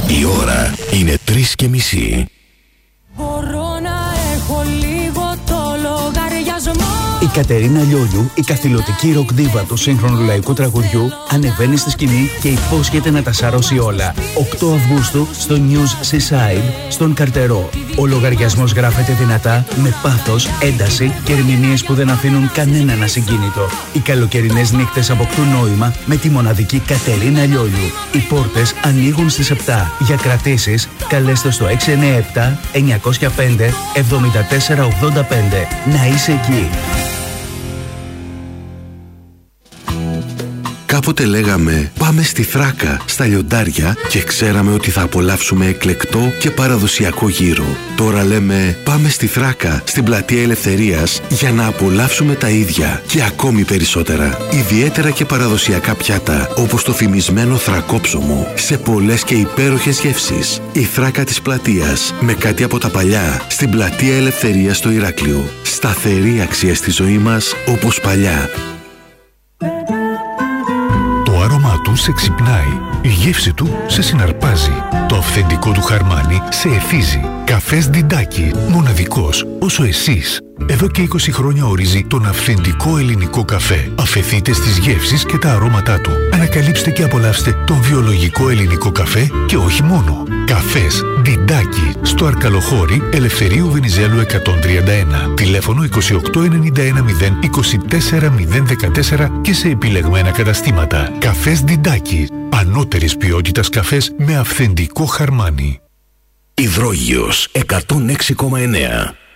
Η ώρα είναι 3:30. Μπορώ να έχω λίγο το λογαριασμό. Η Κατερίνα Λιόλιου, η καθηλωτική ροκ δίβα του σύγχρονου λαϊκού τραγουδιού, ανεβαίνει στη σκηνή και υπόσχεται να τα σαρώσει όλα. 8 Αυγούστου στο News Seaside, στον Καρτερό. Ο λογαριασμός γράφεται δυνατά, με πάθος, ένταση και ερμηνείες που δεν αφήνουν κανέναν ασυγκίνητο. Οι καλοκαιρινές νύχτες αποκτούν νόημα με τη μοναδική Κατερίνα Λιόλιου. Οι πόρτες ανοίγουν στις 7. Για κρατήσεις, καλέστε στο 697 905 7485. Να είσαι εκεί. Κάποτε λέγαμε πάμε στη Θράκα, στα λιοντάρια και ξέραμε ότι θα απολαύσουμε εκλεκτό και παραδοσιακό γύρο. Τώρα λέμε πάμε στη Θράκα, στην Πλατεία Ελευθερίας για να απολαύσουμε τα ίδια και ακόμη περισσότερα. Ιδιαίτερα και παραδοσιακά πιάτα όπως το φημισμένο θρακόψωμο σε πολλές και υπέροχες γεύσεις. Η Θράκα της Πλατείας με κάτι από τα παλιά στην Πλατεία Ελευθερίας στο Ηράκλειο. Σταθερή αξία στη ζωή μας όπως παλιά. Το άρωμά του σε ξυπνάει, η γεύση του σε συναρπάζει, το αυθεντικό του χαρμάνι σε εθίζει. Καφές Διντάκι, μοναδικός όσο εσείς. Εδώ και 20 χρόνια ορίζει τον αυθεντικό ελληνικό καφέ. Αφεθείτε στις γεύσεις και τα αρώματά του. Ανακαλύψτε και απολαύστε τον βιολογικό ελληνικό καφέ και όχι μόνο. Καφές Διντάκι, στο Αρκαλοχώρι Ελευθερίου Βενιζέλου 131. Τηλέφωνο 2891 024 014 και σε επιλεγμένα καταστήματα. Καφές Διντάκι, ανώτερης ποιότητας καφές με αυθεντικό χαρμάνι. Υδρόγειος 106,9.